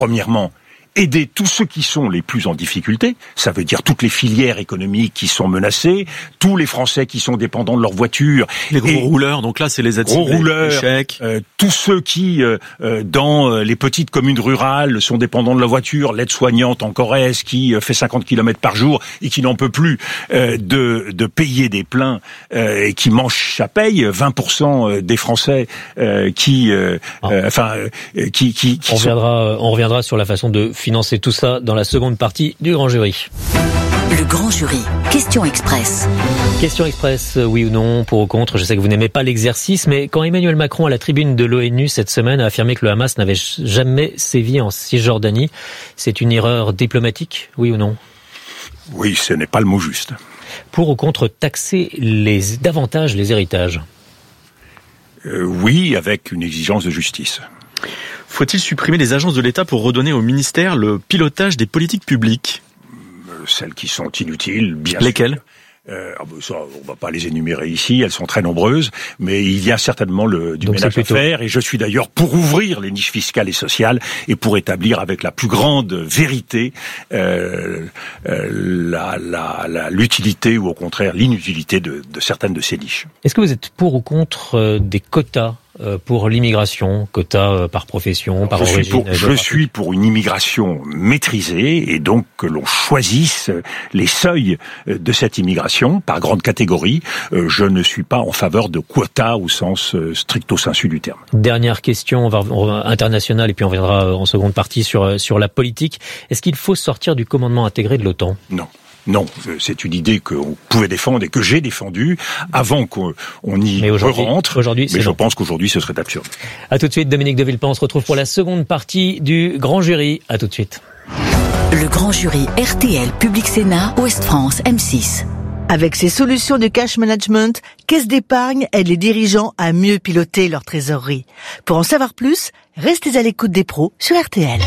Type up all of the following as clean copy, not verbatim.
Premièrement, aider tous ceux qui sont les plus en difficulté, ça veut dire toutes les filières économiques qui sont menacées, tous les Français qui sont dépendants de leur voiture. Les gros rouleurs, donc là c'est les aides gros rouleurs, les chèques. Tous ceux qui, dans les petites communes rurales, sont dépendants de la voiture, l'aide-soignante en Corrèze qui fait 50 km par jour et qui n'en peut plus de payer des pleins et qui mange sa paye, 20% des Français qui on reviendra sur la façon de financer tout ça dans la seconde partie du Grand Jury. Le Grand Jury. Question Express. Question Express, oui ou non, pour ou contre. Je sais que vous n'aimez pas l'exercice, mais quand Emmanuel Macron, à la tribune de l'ONU cette semaine, a affirmé que le Hamas n'avait jamais sévi en Cisjordanie, c'est une erreur diplomatique, oui ou non? Oui, ce n'est pas le mot juste. Pour ou contre taxer davantage les héritages? Oui, avec une exigence de justice. Faut-il supprimer les agences de l'État pour redonner au ministère le pilotage des politiques publiques? Celles qui sont inutiles, bien sûr. Lesquelles? Ça, on va pas les énumérer ici, elles sont très nombreuses, mais il y a certaiement du ménage à faire, et je suis d'ailleurs pour ouvrir les niches fiscales et sociales et pour établir avec la plus grande vérité l'utilité ou au contraire l'inutilité de certaines de ces niches. Est-ce que vous êtes pour ou contre des quotas pour l'immigration, quotas par profession, par origine? Je suis pour une immigration maîtrisée et donc que l'on choisisse les seuils de cette immigration par grande catégorie. Je ne suis pas en faveur de quotas au sens stricto sensu du terme. Dernière question, on va internationale et puis on viendra en seconde partie sur la politique. Est-ce qu'il faut sortir du commandement intégré de l'OTAN? Non, c'est une idée qu'on pouvait défendre et que j'ai défendue avant qu'on y rentre. Aujourd'hui, mais je pense qu'aujourd'hui, ce serait absurde. À tout de suite, Dominique de Villepin. On se retrouve pour la seconde partie du Grand Jury. À tout de suite. Le Grand Jury RTL Public Sénat, Ouest France, M6. Avec ses solutions de cash management, Caisse d'épargne aide les dirigeants à mieux piloter leur trésorerie. Pour en savoir plus, restez à l'écoute des pros sur RTL.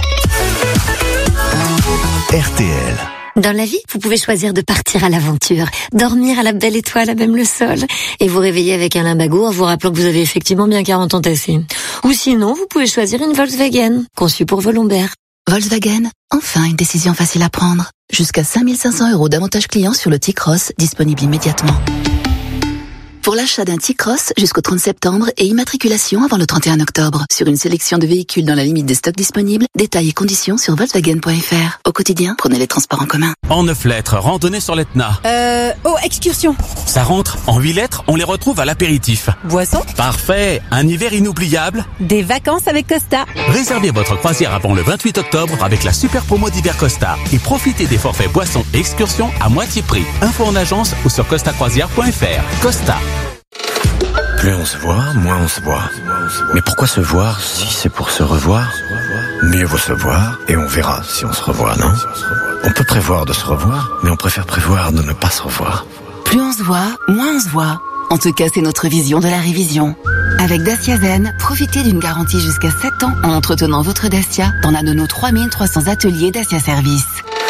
RTL. Dans la vie, vous pouvez choisir de partir à l'aventure, dormir à la belle étoile, à même le sol, et vous réveiller avec un limbago en vous rappelant que vous avez effectivement bien 40 ans tassés. Ou sinon, vous pouvez choisir une Volkswagen, conçue pour vos lombaires. Volkswagen, enfin une décision facile à prendre. Jusqu'à 5 500 € d'avantages clients sur le T-Cross, disponible immédiatement. Pour l'achat d'un T-Cross jusqu'au 30 septembre et immatriculation avant le 31 octobre. Sur une sélection de véhicules dans la limite des stocks disponibles, détails et conditions sur Volkswagen.fr. Au quotidien, prenez les transports en commun. En 9 lettres, randonnée sur l'Etna. Excursion. Ça rentre. En 8 lettres, on les retrouve à l'apéritif. Boisson. Parfait. Un hiver inoubliable. Des vacances avec Costa. Réservez votre croisière avant le 28 octobre avec la super promo d'hiver Costa. Et profitez des forfaits boissons et excursions à moitié prix. Info en agence ou sur costacroisière.fr. Costa. Plus on se voit, moins on se voit. Mais pourquoi se voir si c'est pour se revoir? Mieux vaut se voir et on verra si on se revoit, non? On peut prévoir de se revoir, mais on préfère prévoir de ne pas se revoir. Plus on se voit, moins on se voit. En tout cas, c'est notre vision de la révision. Avec Dacia Zen, profitez d'une garantie jusqu'à 7 ans en entretenant votre Dacia dans l'un de nos 3300 ateliers Dacia Service.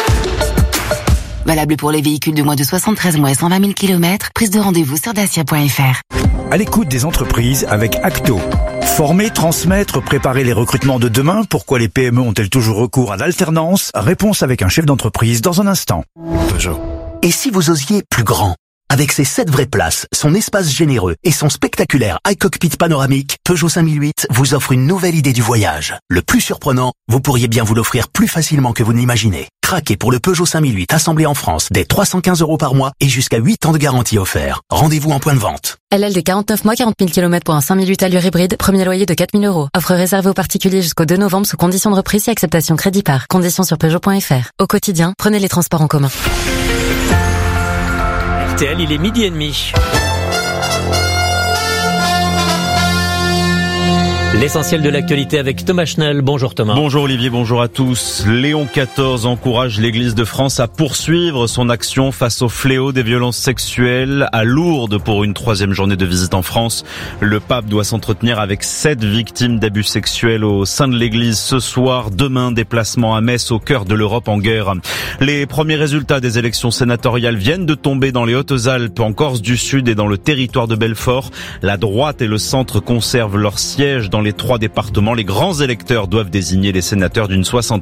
Valable pour les véhicules de moins de 73 mois et 120 000 km. Prise de rendez-vous sur dacia.fr. À l'écoute des entreprises avec Acto. Former, transmettre, préparer les recrutements de demain. Pourquoi les PME ont-elles toujours recours à l'alternance? Réponse avec un chef d'entreprise dans un instant. Peugeot. Et si vous osiez plus grand? Avec ses 7 vraies places, son espace généreux et son spectaculaire iCockpit panoramique, Peugeot 5008 vous offre une nouvelle idée du voyage. Le plus surprenant, vous pourriez bien vous l'offrir plus facilement que vous n'imaginez. Craquez pour le Peugeot 5008 assemblé en France dès 315 € par mois et jusqu'à 8 ans de garantie offert. Rendez-vous en point de vente. LL de 49 mois, 40 000 km pour un 5008 allure hybride, premier loyer de 4 000 €. Offre réservée aux particuliers jusqu'au 2 novembre sous conditions de reprise et acceptation crédit par. Conditions sur Peugeot.fr. Au quotidien, prenez les transports en commun. RTL, il est 12h30. L'essentiel de l'actualité avec Thomas Schnell. Bonjour Thomas. Bonjour Olivier, bonjour à tous. Léon XIV encourage l'Église de France à poursuivre son action face au fléau des violences sexuelles. À Lourdes, pour une 3e journée de visite en France, le pape doit s'entretenir avec 7 victimes d'abus sexuels au sein de l'Église ce soir. Demain, déplacement à Metz, au cœur de l'Europe en guerre. Les premiers résultats des élections sénatoriales viennent de tomber dans les Hautes-Alpes, en Corse du Sud et dans le territoire de Belfort. La droite et le centre conservent leur siège dans les 3 départements. Les grands électeurs doivent désigner les sénateurs d'une soixantaine